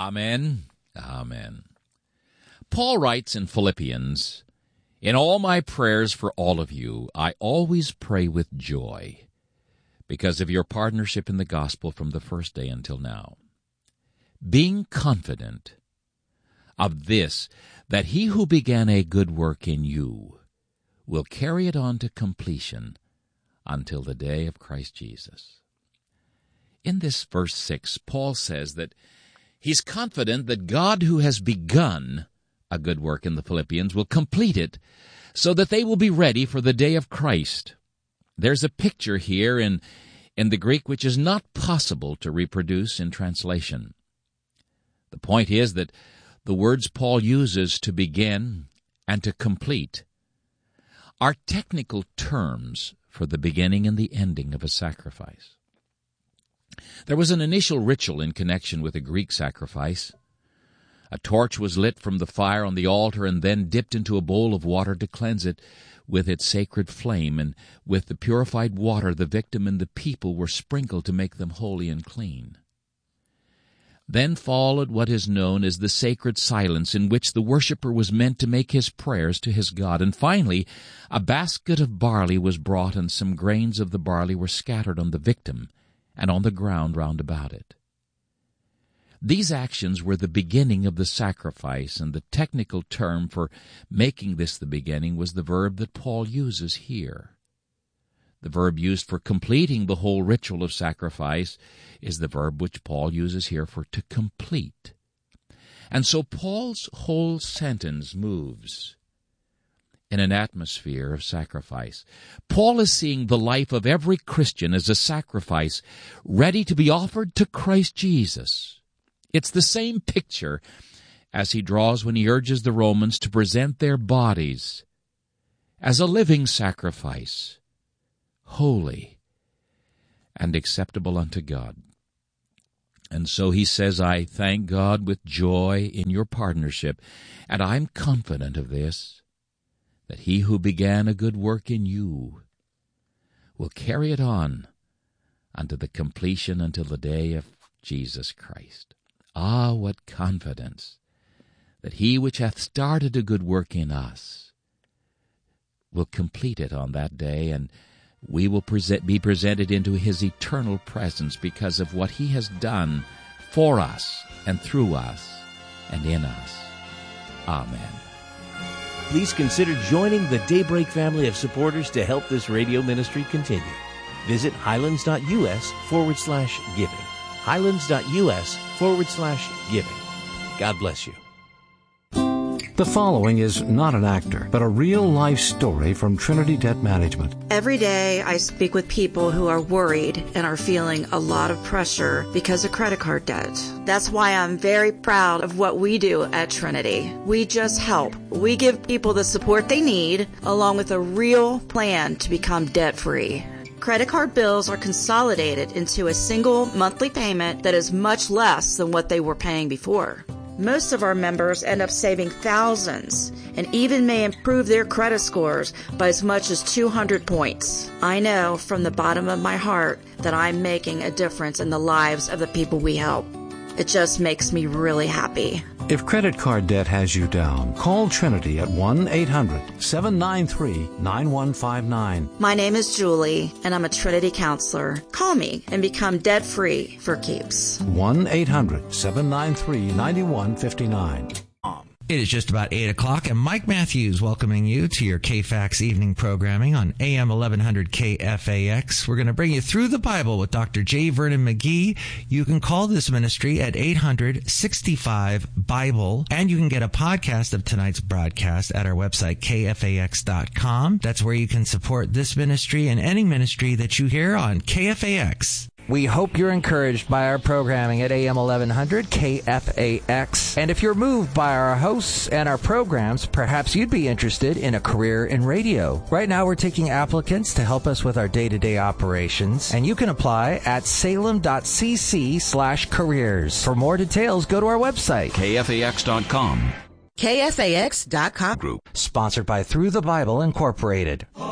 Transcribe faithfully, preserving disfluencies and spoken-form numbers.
Amen. Amen. Paul writes in Philippians, "In all my prayers for all of you, I always pray with joy, because of your partnership in the gospel from the first day until now, being confident of this, that he who began a good work in you will carry it on to completion until the day of Christ Jesus." In this verse six, Paul says that he's confident that God, who has begun a good work in the Philippians, will complete it so that they will be ready for the day of Christ. There's a picture here in, in the Greek which is not possible to reproduce in translation. The point is that the words Paul uses, to begin and to complete, are technical terms for the beginning and the ending of a sacrifice. There was an initial ritual in connection with a Greek sacrifice. A torch was lit from the fire on the altar and then dipped into a bowl of water to cleanse it with its sacred flame, and with the purified water the victim and the people were sprinkled to make them holy and clean. Then followed what is known as the sacred silence, in which the worshiper was meant to make his prayers to his God. And finally, a basket of barley was brought, and some grains of the barley were scattered on the victim and on the ground round about it. These actions were the beginning of the sacrifice, and the technical term for making this the beginning was the verb that Paul uses here. The verb used for completing the whole ritual of sacrifice is the verb which Paul uses here for to complete. And so Paul's whole sentence moves in an atmosphere of sacrifice. Paul is seeing the life of every Christian as a sacrifice ready to be offered to Christ Jesus. It's the same picture as he draws when he urges the Romans to present their bodies as a living sacrifice, holy and acceptable unto God. And so he says, I thank God with joy in your partnership, and I'm confident of this, that he who began a good work in you will carry it on unto the completion until the day of Jesus Christ. Ah, what confidence that he which hath started a good work in us will complete it on that day, and we will present, be presented into his eternal presence because of what he has done for us and through us and in us. Amen. Please consider joining the Daybreak family of supporters to help this radio ministry continue. Visit highlands.us forward slash giving. highlands.us forward slash giving. God bless you. The following is not an actor, but a real-life story from Trinity Debt Management. Every day I speak with people who are worried and are feeling a lot of pressure because of credit card debt. That's why I'm very proud of what we do at Trinity. We just help. We give people the support they need, along with a real plan to become debt-free. Credit card bills are consolidated into a single monthly payment that is much less than what they were paying before. Most of our members end up saving thousands and even may improve their credit scores by as much as two hundred points. I know from the bottom of my heart that I'm making a difference in the lives of the people we help. It just makes me really happy. If credit card debt has you down, call Trinity at one eight hundred seven nine three nine one five nine. My name is Julie, and I'm a Trinity counselor. Call me and become debt-free for keeps. one eight hundred seven nine three nine one five nine. It is just about eight o'clock, and Mike Matthews welcoming you to your K F A X evening programming on A M eleven hundred K F A X. We're going to bring you through the Bible with Doctor J. Vernon McGee. You can call this ministry at eight hundred sixty-five Bible, and you can get a podcast of tonight's broadcast at our website, K F A X dot com. That's where you can support this ministry and any ministry that you hear on K F A X. We hope you're encouraged by our programming at A M eleven hundred K F A X. And if you're moved by our hosts and our programs, perhaps you'd be interested in a career in radio. Right now we're taking applicants to help us with our day-to-day operations, and you can apply at salem.cc slash careers. For more details, go to our website, K F A X dot com. K F A X dot com. Group. Sponsored by Through the Bible Incorporated.